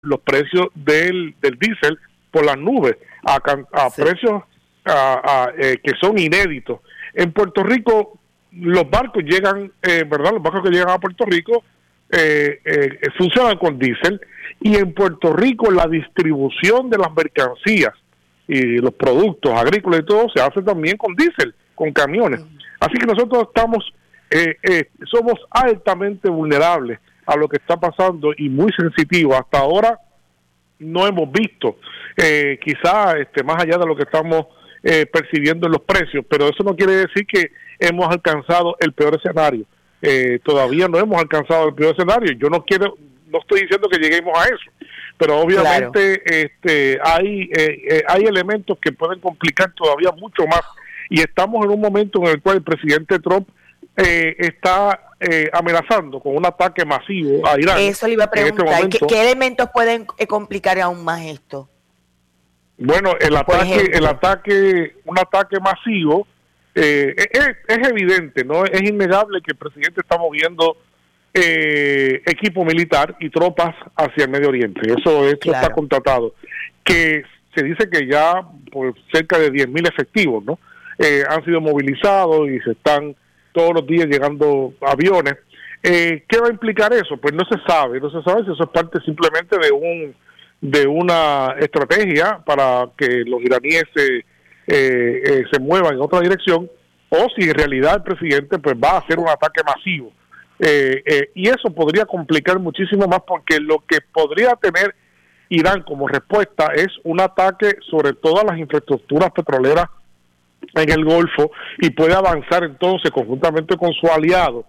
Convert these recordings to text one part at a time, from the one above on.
los precios del diésel por las nubes, a sí. Precios que son inéditos. En Puerto Rico, los barcos llegan, ¿verdad? Los barcos que llegan a Puerto Rico funcionan con diésel, y en Puerto Rico la distribución de las mercancías y los productos agrícolas y todo se hace también con diésel, con camiones. Así que nosotros somos altamente vulnerables a lo que está pasando y muy sensitivos. Hasta ahora no hemos visto, quizá más allá de lo que estamos percibiendo en los precios, pero eso no quiere decir que hemos alcanzado el peor escenario. Todavía no hemos alcanzado el peor escenario. Yo no estoy diciendo que lleguemos a eso, pero obviamente hay elementos que pueden complicar todavía mucho más, y estamos en un momento en el cual el presidente Trump está amenazando con un ataque masivo a Irán. Eso le iba a preguntar, ¿qué elementos pueden complicar aún más esto? Bueno, un ataque masivo es evidente, ¿no? Es innegable que el presidente está moviendo equipo militar y tropas hacia el Medio Oriente. Esto está contratado. Que se dice que ya por cerca de 10,000 efectivos, ¿no? Han sido movilizados y se están todos los días llegando aviones. ¿Qué va a implicar eso? Pues no se sabe si eso es parte simplemente de una estrategia para que los iraníes se muevan en otra dirección, o si en realidad el presidente pues va a hacer un ataque masivo. Y eso podría complicar muchísimo más, porque lo que podría tener Irán como respuesta es un ataque sobre todas las infraestructuras petroleras en el Golfo, y puede avanzar entonces conjuntamente con su aliado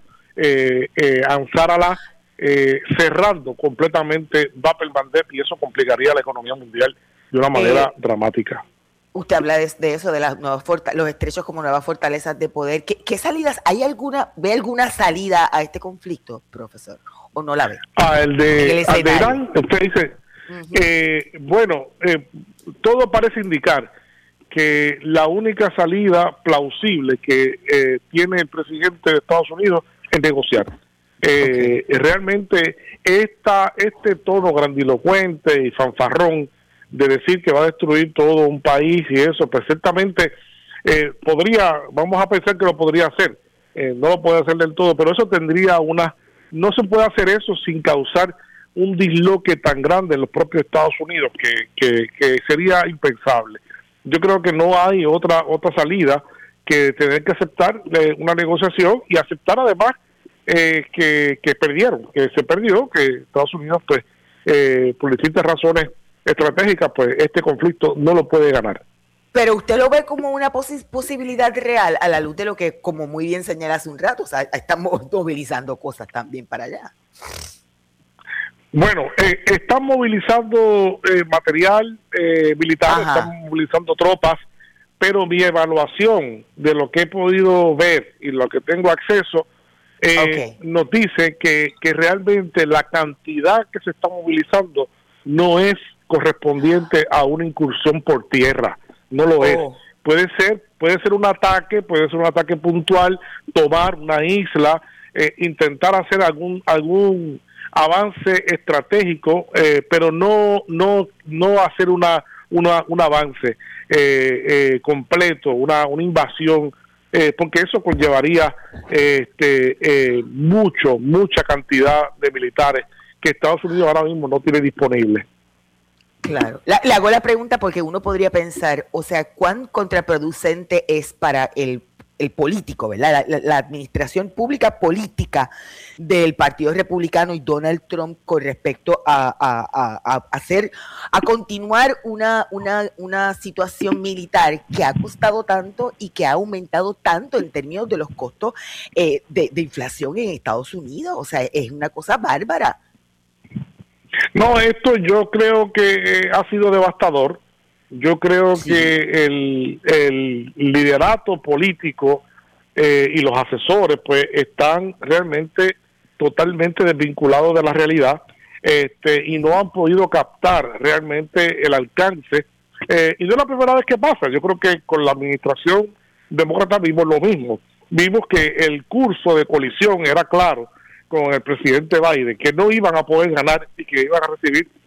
Ansar cerrando completamente Bab el-Mandeb, y eso complicaría la economía mundial de una manera dramática. Usted habla de eso, de las nuevas los estrechos como nuevas fortalezas de poder. ¿Qué salidas? ¿Ve alguna salida a este conflicto, profesor? ¿O no la ve? El de Irán, usted dice, bueno, todo parece indicar que la única salida plausible que tiene el presidente de Estados Unidos es negociar. Realmente este tono grandilocuente y fanfarrón de decir que va a destruir todo un país y eso, pues ciertamente vamos a pensar que lo podría hacer, no lo puede hacer del todo, pero eso tendría no se puede hacer eso sin causar un disloque tan grande en los propios Estados Unidos que sería impensable. Yo creo que no hay otra salida que tener que aceptar una negociación, y aceptar además que se perdió, que Estados Unidos pues por distintas razones estratégicas pues este conflicto no lo puede ganar. Pero usted lo ve como una posibilidad real a la luz de lo que, como muy bien señala hace un rato, o sea, estamos movilizando cosas también para allá. Bueno, están movilizando material militar, están movilizando tropas, pero mi evaluación de lo que he podido ver y lo que tengo acceso nos dice que realmente la cantidad que se está movilizando no es correspondiente a una incursión por tierra, no lo es. Puede ser un ataque puntual, tomar una isla, intentar hacer algún avance estratégico, pero no hacer un avance completo, una invasión, porque eso conllevaría mucha cantidad de militares que Estados Unidos ahora mismo no tiene disponible. Claro. Le hago la pregunta porque uno podría pensar, o sea, ¿cuán contraproducente es para el político, ¿verdad? La administración pública política del Partido Republicano y Donald Trump con respecto a continuar una situación militar que ha costado tanto y que ha aumentado tanto en términos de los costos de inflación en Estados Unidos? O sea, es una cosa bárbara. No, esto yo creo que ha sido devastador. Yo creo que el liderato político y los asesores pues están realmente totalmente desvinculados de la realidad, y no han podido captar realmente el alcance, y no es la primera vez que pasa. Yo creo que con la administración demócrata vimos lo mismo. Vimos que el curso de colisión era claro con el presidente Biden, que no iban a poder ganar y que iban a recibir